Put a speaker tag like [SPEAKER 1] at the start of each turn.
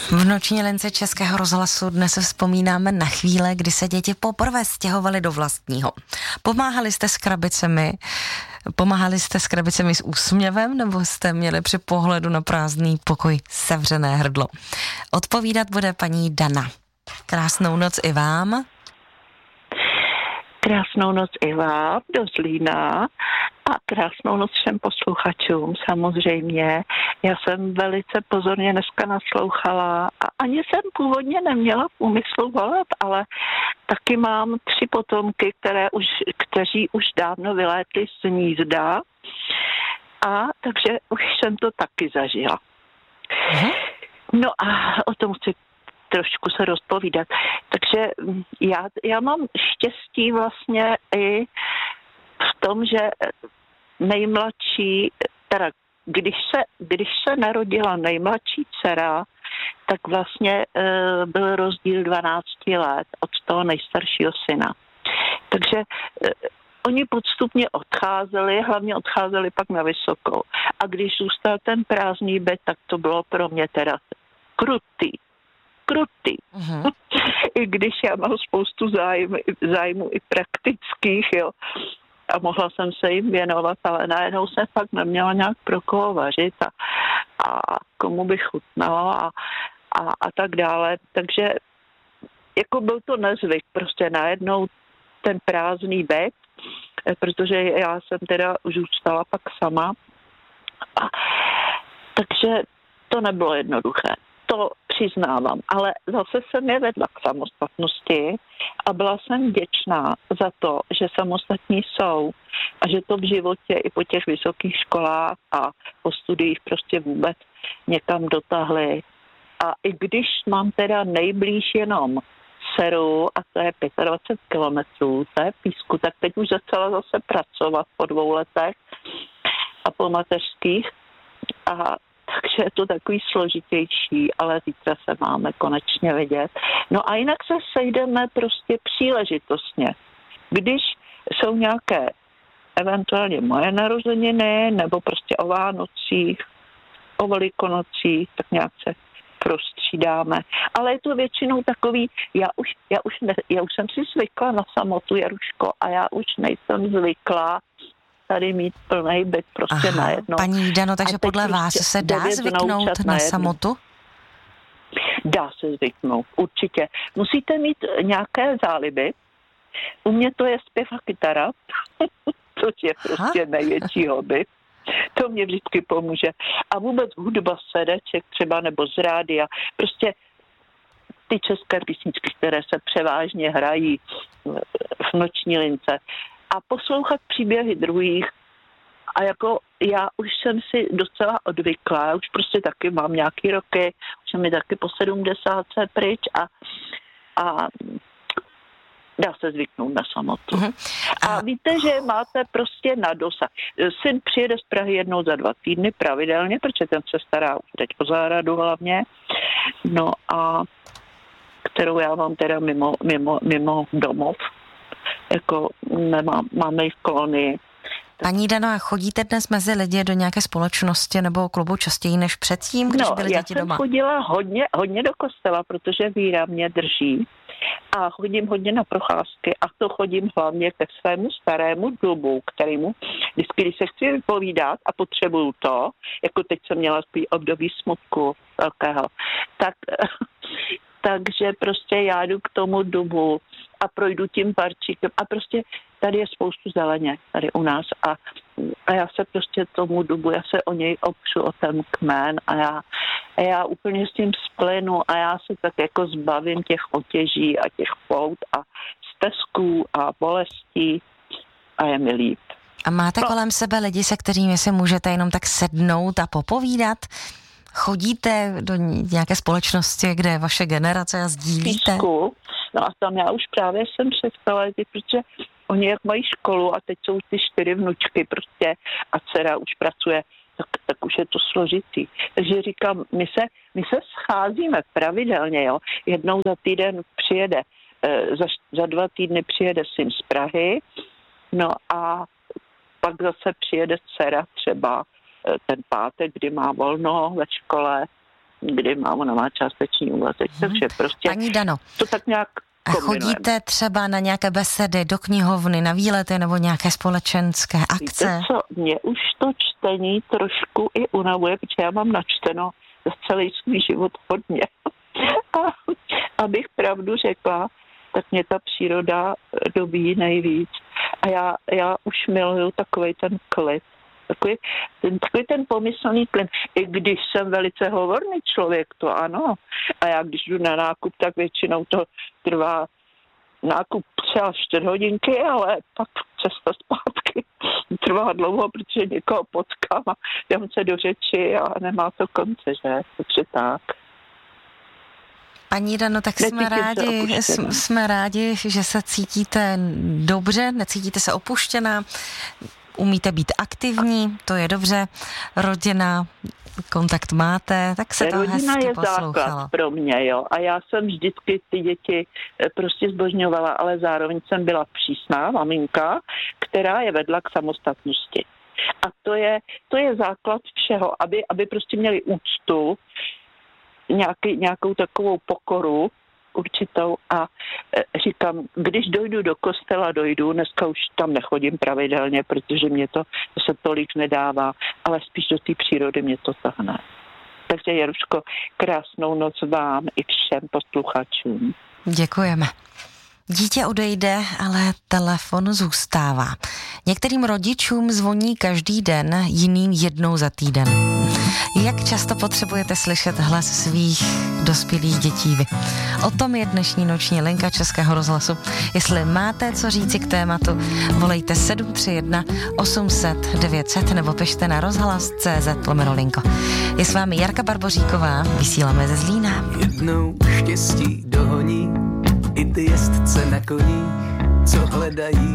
[SPEAKER 1] V noční lince Českého rozhlasu dnes vzpomínáme na chvíle, kdy se děti poprvé stěhovaly do vlastního. Pomáhali jste s krabicemi s úsměvem, nebo jste měli při pohledu na prázdný pokoj sevřené hrdlo? Odpovídat bude paní Dana. Krásnou noc i vám.
[SPEAKER 2] Krásnou noc i vám do Zlína a krásnou noc všem posluchačům samozřejmě. Já jsem velice pozorně dneska naslouchala a ani jsem původně neměla v úmyslu volat, ale taky mám 3 potomky, kteří už dávno vylétli z hnízda, a takže už jsem to taky zažila. No a o tom chci trošku se rozpovídat. Takže já mám štěstí vlastně i v tom, že nejmladší, teda když se narodila nejmladší dcera, tak vlastně byl rozdíl 12 let od toho nejstaršího syna. Takže oni postupně odcházeli, hlavně odcházeli pak na vysokou. A když zůstal ten prázdný byt, tak to bylo pro mě teda krutý. I když já mám spoustu zájmu i praktických, jo. A mohla jsem se jim věnovat, ale najednou jsem fakt neměla nějak pro koho vařit a komu bych chutnala a tak dále. Takže jako byl to nezvyk, prostě najednou ten prázdný byt, protože já jsem teda už zůstala pak sama. Takže to nebylo jednoduché. To přiznávám, ale zase jsem je vedla k samostatnosti a byla jsem vděčná za to, že samostatní jsou a že to v životě i po těch vysokých školách a po studiích prostě vůbec někam dotahli. A i když mám teda nejblíž jenom dceru a to je 25 kilometrů, to je Písku, tak teď už začala zase pracovat po 2 letech a po mateřských takže je to takový složitější, ale zítra se máme konečně vidět. No a jinak se sejdeme prostě příležitostně. Když jsou nějaké eventuálně moje narozeniny, nebo prostě o Vánocích, o Velikonocích, tak nějak se prostřídáme. Ale je to většinou takový, já už jsem si zvykla na samotu, Jaruško, a já už nejsem zvyklá tady mít plný byt prostě najednou.
[SPEAKER 1] Paní Dano, takže podle vás se dá zvyknout na samotu?
[SPEAKER 2] Dá se zvyknout, určitě. Musíte mít nějaké záliby. U mě to je zpěv a kytara, což je prostě největší hobby. To mě vždycky pomůže. A vůbec hudba z CDček třeba nebo z rádia. Prostě ty české písničky, které se převážně hrají v noční lince. A poslouchat příběhy druhých. A jako já už jsem si docela odvykla, já už prostě taky mám nějaký roky, už jsem mi taky po 70 pryč a dá se zvyknout na samotu. A víte, že máte prostě na dosah. Syn přijede z Prahy jednou za 2 týdny pravidelně, protože ten se stará už teď o zahradu hlavně. No a kterou já mám teda mimo domov. Jako máme ji v kolonii.
[SPEAKER 1] Paní Dano, a chodíte dnes mezi lidi do nějaké společnosti nebo klubu častěji než předtím, když byly děti doma?
[SPEAKER 2] Já jsem chodila hodně do kostela, protože víra mě drží a chodím hodně na procházky a to chodím hlavně ke svému starému dubu, kterému vždycky, když se chci vypovídat a potřebuju to, jako teď jsem měla období smutku velkého, takže prostě já jdu k tomu dubu a projdu tím parčíkem a prostě tady je spoustu zeleně, tady u nás a já se prostě tomu dubu, já se o něj opřu, o ten kmen a já úplně s tím splynu a já se tak jako zbavím těch otěží a těch pout a stesků a bolestí a je mi líp.
[SPEAKER 1] A máte kolem sebe lidi, se kterými si můžete jenom tak sednout a popovídat? Chodíte do nějaké společnosti, kde je vaše generace a sdílíte?
[SPEAKER 2] Písku. No a tam já už právě jsem přestala, protože oni jak mají školu a teď jsou ty 4 vnučky prostě a dcera už pracuje, tak už je to složitý. Takže říkám, my se scházíme pravidelně, jo. Jednou za týden přijede, za 2 týdny přijede syn z Prahy, no a pak zase přijede dcera třeba ten pátek, kdy má volno ve škole, kdy ona má částečný úvazek, takže prostě
[SPEAKER 1] Paní Dano,
[SPEAKER 2] to tak nějak
[SPEAKER 1] a chodíte třeba na nějaké besedy, do knihovny, na výlety nebo nějaké společenské akce?
[SPEAKER 2] Víte co, mě už to čtení trošku i unavuje, protože já mám načteno za celý svůj život hodně. A abych pravdu řekla, tak mě ta příroda dobíjí nejvíc. A já už miluju takovej ten klid. Takový ten pomyslný klid. I když jsem velice hovorný člověk, to ano. A já když jdu na nákup, tak většinou to trvá nákup třeba 4 hodinky, ale pak cesta zpátky trvá dlouho, protože někoho potkám a dám se do řeči a nemá to konce, že? Takže tak.
[SPEAKER 1] Paní Dano, tak jsme rádi, že se cítíte dobře, necítíte se opuštěná, umíte být aktivní, to je dobře, rodina, kontakt máte, tak se to hezky poslouchalo.
[SPEAKER 2] Rodina je základ pro mě, jo, a já jsem vždycky ty děti prostě zbožňovala, ale zároveň jsem byla přísná maminka, která je vedla k samostatnosti. A to je základ všeho, aby prostě měli úctu, nějakou takovou pokoru určitou a říkám, když dojdu do kostela, dneska už tam nechodím pravidelně, protože mě to se tolik nedává, ale spíš do té přírody mě to tahne. Takže Jaruško, krásnou noc vám i všem posluchačům.
[SPEAKER 1] Děkujeme. Dítě odejde, ale telefon zůstává. Některým rodičům zvoní každý den, jiným jednou za týden. Jak často potřebujete slyšet hlas svých dospělých dětí vy? O tom je dnešní noční linka Českého rozhlasu. Jestli máte co říci k tématu, volejte 731 800 900 nebo pište na rozhlas.cz/linko. Je s vámi Jarka Barboříková, vysíláme ze Zlína.
[SPEAKER 3] Jednou štěstí dohoní i ty jezdce na koních, co hledají